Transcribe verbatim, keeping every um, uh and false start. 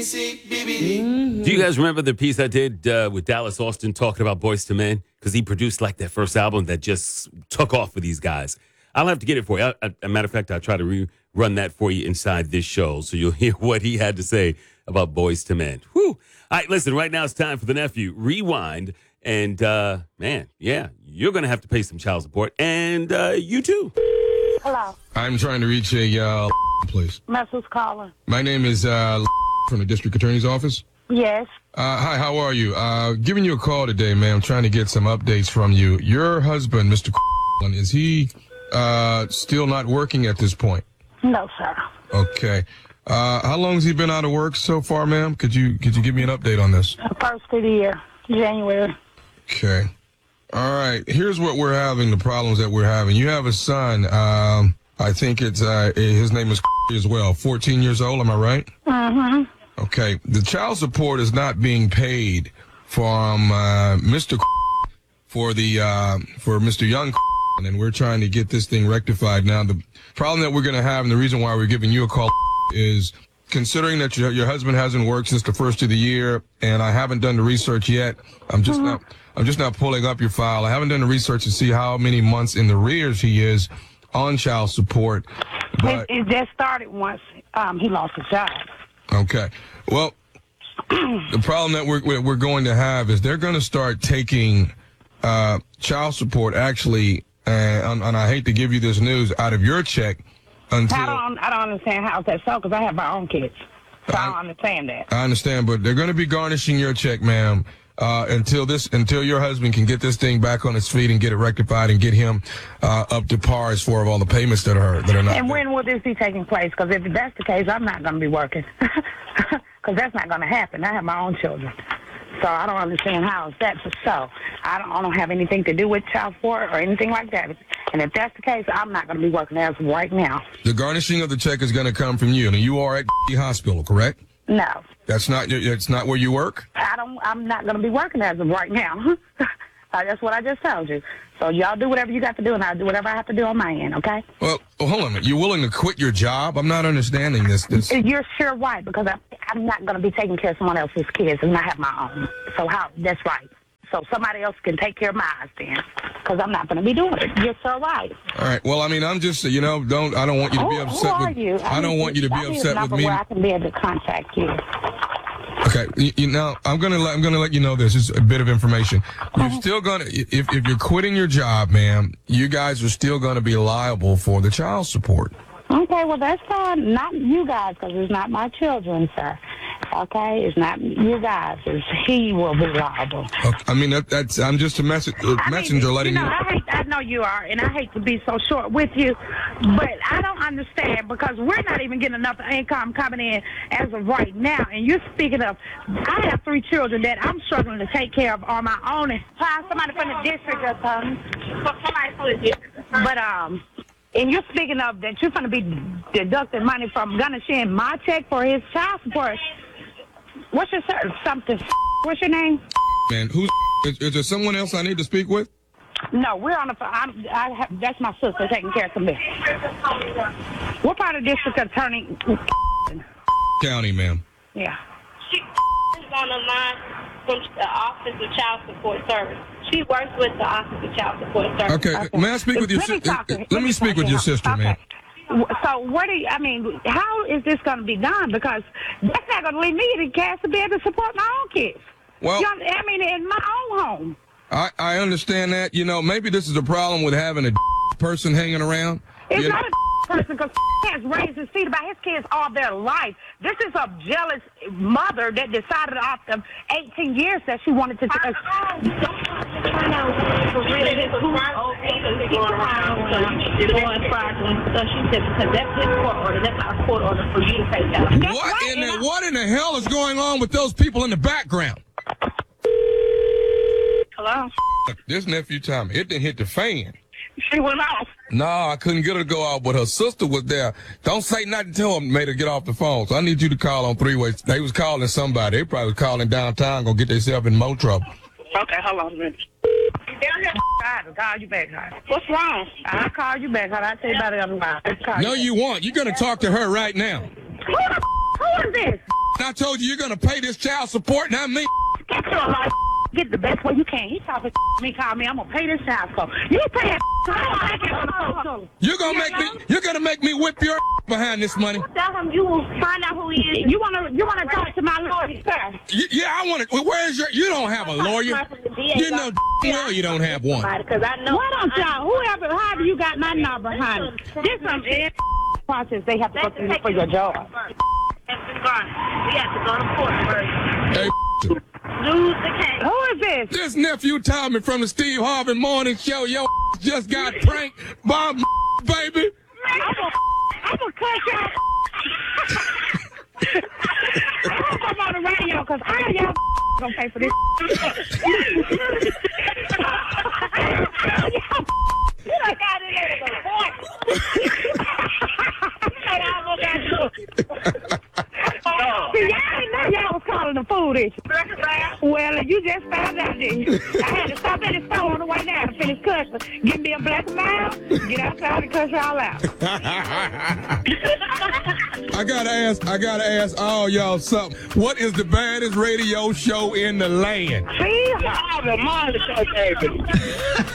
Do you guys remember the piece I did uh, with Dallas Austin talking about Boyz two Men? Because he produced like their first album that just took off for these guys. I'll have to get it for you. I, I, as a matter of fact, I'll try to rerun that for you inside this show so you'll hear what he had to say about Boyz two Men. Whew. All right, listen, right now it's time for the nephew. Rewind. And, uh, man, yeah, you're going to have to pay some child support. And uh, you too. Hello. I'm trying to reach a, uh, please. That's who's calling. My name is, uh, from the district attorney's office. Yes. Uh, hi, how are you? Uh, giving you a call today, ma'am, trying to get some updates from you. Your husband, Mister is he, uh, still not working at this point? No, sir. Okay. Uh, how long has he been out of work so far, ma'am? Could you, could you give me an update on this? First of the year, January. Okay. All right. Here's what we're having, the problems that we're having. You have a son. Um, I think it's, uh, his name is as well, fourteen years old. Am I right? Mm-hmm. Okay. The child support is not being paid from, uh, Mister for the, uh, for Mister Young, and we're trying to get this thing rectified. Now, the problem that we're going to have, and the reason why we're giving you a call is considering that your, your husband hasn't worked since the first of the year, and I haven't done the research yet. I'm just mm-hmm. not, I'm just not pulling up your file. I haven't done the research to see how many months in the rears he is on child support. But, it, it just started once um, he lost his job. Okay. Well, the problem that we're we're going to have is they're going to start taking uh, child support actually, uh, and, and I hate to give you this news, out of your check until... I don't, I don't understand how that's so, because I have my own kids. So I, I don't understand that. I understand, but they're going to be garnishing your check, ma'am. Uh, until this, until your husband can get this thing back on its feet and get it rectified and get him uh, up to par as far as all the payments that are that are not. And when will this be taking place? Because if that's the case, I'm not going to be working. Because that's not going to happen. I have my own children, so I don't understand how that's so. I don't, I don't have anything to do with child support or anything like that. And if that's the case, I'm not going to be working as of right now. The garnishing of the check is going to come from you, and you are at the hospital, correct? No. That's not. That's not where you work. I don't. I'm not going to be working as of right now. uh, that's what I just told you. So y'all do whatever you got to do, and I'll do whatever I have to do on my end. Okay? Well, well hold on a minute. You're willing to quit your job? I'm not understanding this. This. You're sure right, because I, I'm not going to be taking care of someone else's kids, and I have my own. So how? That's right. So somebody else can take care of mine then, because I'm not going to be doing it. You're so right. All right. Well, I mean, I'm just, you know, don't. I don't want you to be who, upset who are with. You? I, I don't mean, want you to be upset with me. Where I can be able to contact you. Okay, you, you know, I'm gonna let I'm gonna let you know this. It's a bit of information. You're still gonna, if if you're quitting your job, ma'am, you guys are still gonna be liable for the child support. Okay, well that's fine. Not you guys, because it's not my children, sir. Okay, it's not you guys. It's he will be liable. Okay. I mean, that, that's I'm just a message uh, messenger mean, letting you know. you. I hate. I know you are, and I hate to be so short with you, but I don't understand because we're not even getting enough income coming in as of right now. And you're speaking of, I have three children that I'm struggling to take care of on my own. And find somebody from the district or something. Somebody from the district. But um. And you're speaking of that you're going to be deducting money from garnishing my check for his child support. What's your something? What's your name? Man, who's is, is there someone else I need to speak with? No, we're on the phone. I'm, I have, that's my sister taking care of some business. What part of district attorney? County, ma'am. Yeah. She is on the line from the Office of Child Support Service. She works with the Office of Child Support Service. Okay, okay. May I speak with your sister? Let, let, let me speak with your sister, okay. man. So what do you, I mean, how is this going to be done? Because that's not going to leave me the cash to be able to support my own kids. Well, you know, I mean, in my own home. I, I understand that. You know, maybe this is a problem with having a person hanging around. It's you not know? a person because has raised his feet about his kids all their life. This is a jealous mother that decided after eighteen years that she wanted to... Uh, what in the what in the hell is going on with those people in the background? Hello? This nephew Tommy, it didn't hit the fan. She went off. No, I couldn't get her to go out, but her sister was there. Don't say nothing to him, made her get off the phone. So I need you to call on three-way. They was calling somebody. They probably was calling downtown, gonna get themselves in more trouble. Okay, hold on a minute. I'll call you back, honey. What's wrong? I'll call you back, honey. I'll tell you about it on the line. No, you won't. You're gonna talk to her right now. Who the who is this? I told you you're gonna pay this child support, not me. Get your life. Get the best way you can. He talking to me, call me. I'm gonna pay this child support. You pay that. I don't like it on the phone. You're gonna make me. You're gonna make me whip your behind this money. Tell him you will find out who he is. You wanna you wanna talk to my lawyer, sir? Y- Yeah, I want to. Where's your? You don't have a lawyer. You know well you don't have one. Because I know. Why don't y'all, whoever, however you got my number, honey? This some ed- process they have to go through for your job. We have to go to court first. Hey, Lose the case. Who is this? this nephew Tommy from the Steve Harvey Morning Show. Yo, just got pranked by baby. I'm gonna, I'm gonna cut y'all. I'm gonna come on the radio because all y'all gonna pay for this. You done got it in the point. I almost got you. See, y'all didn't know y'all was calling the food issue. Well, you just found out, didn't you? I had to stop at the store on the way down to finish cussing. Give me a black and mild, get outside and cuss y'all out. I gotta ask. I gotta ask all y'all something. What is the baddest radio show in the land? See? I have a monitor, baby.